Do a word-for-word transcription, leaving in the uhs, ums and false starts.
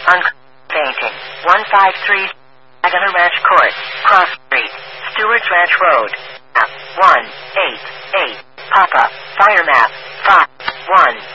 Unpainting. one five three Saginaw Ranch Court, Cross Street, Stewart's Ranch Road. Map one eight eight. Papa. Fire map five one.